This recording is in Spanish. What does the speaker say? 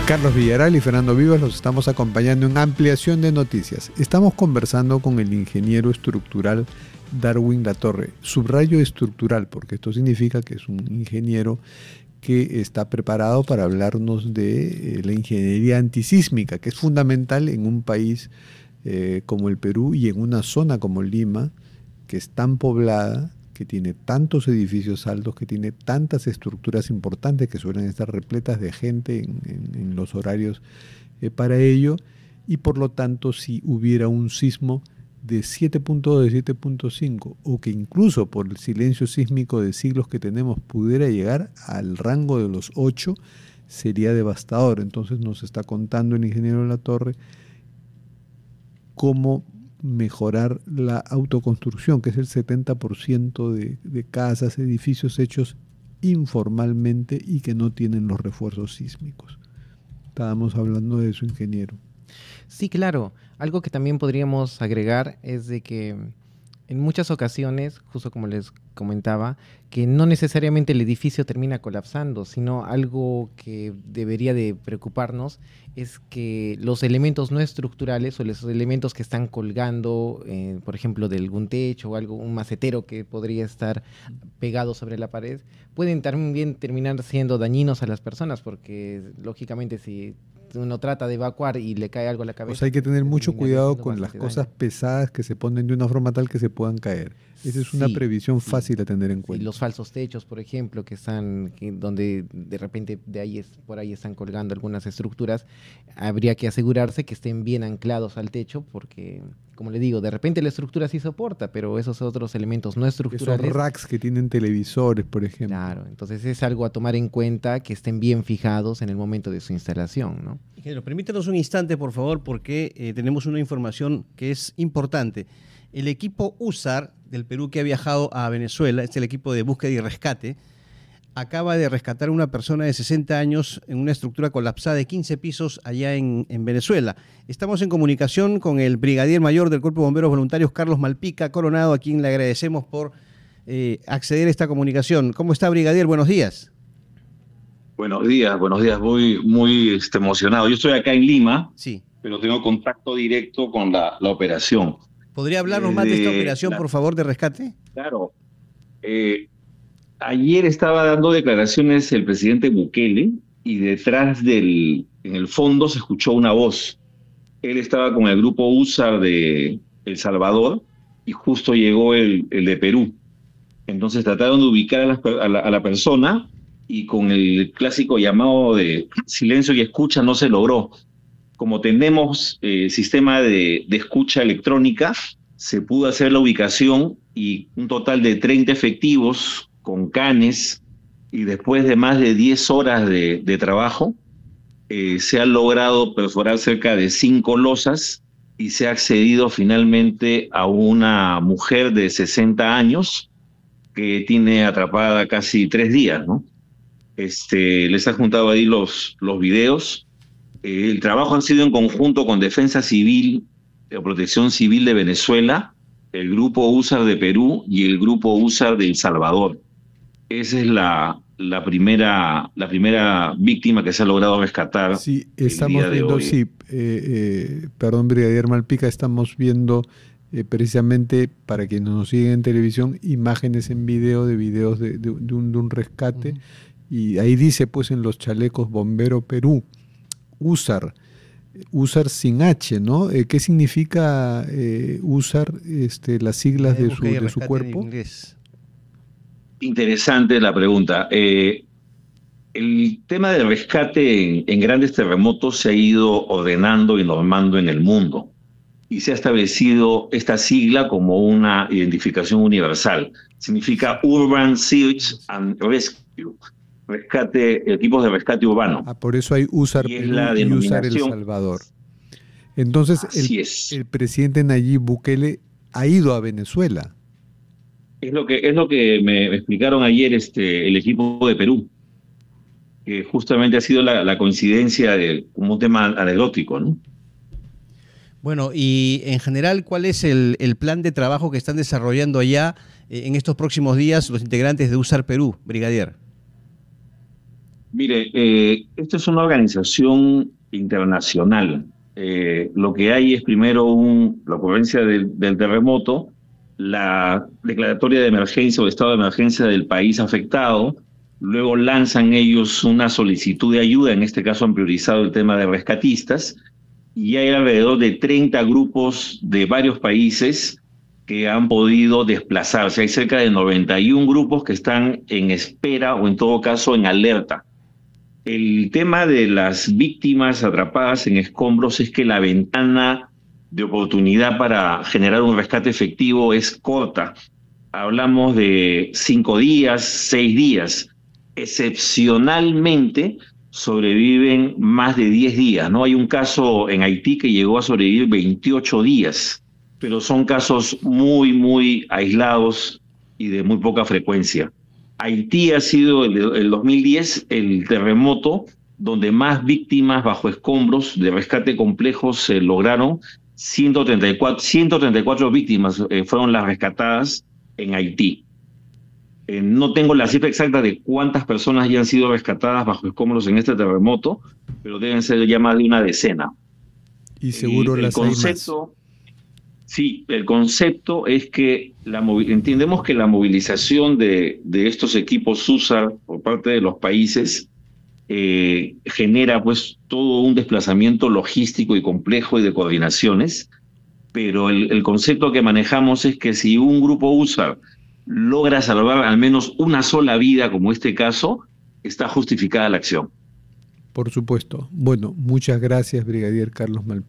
Carlos Villaral y Fernando Vivas los estamos acompañando en Ampliación de Noticias. Estamos conversando con el ingeniero estructural Darwin Latorre. Subrayo estructural porque esto significa que es un ingeniero que está preparado para hablarnos de la ingeniería antisísmica, que es fundamental en un país como el Perú y en una zona como Lima, que es tan poblada, que tiene tantos edificios altos, que tiene tantas estructuras importantes que suelen estar repletas de gente en los horarios para ello, y por lo tanto si hubiera un sismo de 7.2, de 7.5, o que incluso por el silencio sísmico de siglos que tenemos pudiera llegar al rango de los 8, sería devastador. Entonces nos está contando el ingeniero Latorre cómo mejorar la autoconstrucción, que es el 70% de casas, edificios hechos informalmente y que no tienen los refuerzos sísmicos. Estábamos hablando de eso, ingeniero. Sí, claro. Algo que también podríamos agregar es de que en muchas ocasiones, justo como les comentaba, que no necesariamente el edificio termina colapsando, sino algo que debería de preocuparnos es que los elementos no estructurales o los elementos que están colgando, por ejemplo, de algún techo o algo, un macetero que podría estar pegado sobre la pared, pueden también terminar siendo dañinos a las personas, porque lógicamente si uno trata de evacuar y le cae algo a la cabeza. Pues hay que tener mucho cuidado con las cosas pesadas que se ponen de una forma tal que se puedan caer. Esa es una previsión fácil a tener en cuenta. Y los falsos techos, por ejemplo, donde de repente por ahí están colgando algunas estructuras, habría que asegurarse que estén bien anclados al techo, porque, como le digo, de repente la estructura sí soporta, pero esos otros elementos no estructurales... Esos racks que tienen televisores, por ejemplo. Claro, entonces es algo a tomar en cuenta, que estén bien fijados en el momento de su instalación, ¿no? Ingeniero, permítanos un instante, por favor, porque tenemos una información que es importante. El equipo USAR del Perú que ha viajado a Venezuela, el equipo de búsqueda y rescate, acaba de rescatar a una persona de 60 años en una estructura colapsada de 15 pisos allá en Venezuela. Estamos en comunicación con el brigadier mayor del Cuerpo de Bomberos Voluntarios, Carlos Malpica Coronado, a quien le agradecemos por acceder a esta comunicación. ¿Cómo está, brigadier? Buenos días. Buenos días. Muy emocionado. Yo estoy acá en Lima, sí, pero tengo contacto directo con la operación. ¿Podría hablarnos más de esta operación, por favor, de rescate? Claro. Ayer estaba dando declaraciones el presidente Bukele y detrás en el fondo se escuchó una voz. Él estaba con el grupo USAR de El Salvador y justo llegó el de Perú. Entonces trataron de ubicar a la persona y con el clásico llamado de silencio y escucha no se logró. Como tenemos sistema de escucha electrónica, se pudo hacer la ubicación y un total de 30 efectivos con canes, y después de más de 10 horas de trabajo, se han logrado perforar cerca de 5 losas y se ha accedido finalmente a una mujer de 60 años que tiene atrapada casi 3 días, ¿no? Les ha juntado ahí los videos. El trabajo ha sido en conjunto con Defensa Civil o Protección Civil de Venezuela, el grupo USAR de Perú y el grupo USAR de El Salvador. Esa es la primera víctima que se ha logrado rescatar. Sí, estamos viendo, perdón, brigadier Malpica, estamos viendo precisamente, para quienes nos siguen en televisión, imágenes en videos de un rescate, y ahí dice pues en los chalecos Bombero Perú, USAR sin H, ¿no? ¿Qué significa USAR, las siglas de su cuerpo? Interesante la pregunta. El tema del rescate en grandes terremotos se ha ido ordenando y normando en el mundo y se ha establecido esta sigla como una identificación universal. Significa Urban Search and Rescue, equipos de rescate urbano. Por eso hay USAR Perú y USAR El Salvador. Entonces, el presidente Nayib Bukele ha ido a Venezuela. Es lo que me explicaron ayer el equipo de Perú, que justamente ha sido la coincidencia como un tema anecdótico, ¿no? Bueno, y en general, ¿cuál es el plan de trabajo que están desarrollando allá en estos próximos días los integrantes de USAR Perú, brigadier? Mire, esta es una organización internacional. Lo que hay es primero la ocurrencia del terremoto, la declaratoria de emergencia o estado de emergencia del país afectado, luego lanzan ellos una solicitud de ayuda, en este caso han priorizado el tema de rescatistas, y hay alrededor de 30 grupos de varios países que han podido desplazarse. Hay cerca de 91 grupos que están en espera o en todo caso en alerta. El tema de las víctimas atrapadas en escombros es que la ventana de oportunidad para generar un rescate efectivo es corta. Hablamos de 5 días, 6 días. Excepcionalmente sobreviven más de 10 días, ¿no? Hay un caso en Haití que llegó a sobrevivir 28 días, pero son casos muy, muy aislados y de muy poca frecuencia. Haití ha sido el 2010 el terremoto donde más víctimas bajo escombros de rescate complejo se lograron. 134 víctimas fueron las rescatadas en Haití. No tengo la cifra exacta de cuántas personas ya han sido rescatadas bajo escombros en este terremoto, pero deben ser ya más de una decena. Y seguro las hay más. Sí, el concepto es que entendemos que la movilización de estos equipos USAR por parte de los países genera pues todo un desplazamiento logístico y complejo y de coordinaciones, pero el concepto que manejamos es que si un grupo USAR logra salvar al menos una sola vida, como este caso, está justificada la acción. Por supuesto. Bueno, muchas gracias, Brigadier Carlos Malpica.